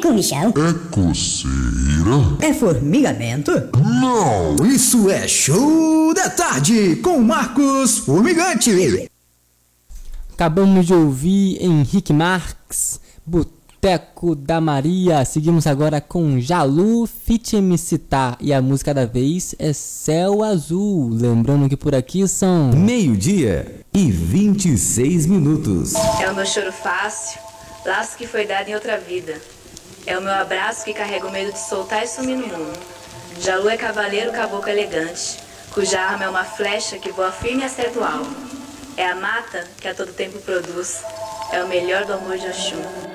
comichão? É coceira? É formigamento? Não! Isso é Show da Tarde com Marcos Formigante. Acabamos de ouvir Henrique Marques, Boteco da Maria. Seguimos agora com Jalu, Fit MC Tá, e a música da vez é Céu Azul. Lembrando que por aqui são 12:26. É o meu choro fácil, laço que foi dado em outra vida. É o meu abraço que carrega o medo de soltar e sumir no mundo. Jalu é cavaleiro, caboclo elegante, cuja arma é uma flecha que voa firme e acerta o alvo. É a mata que a todo tempo produz, é o melhor do amor de Oxum.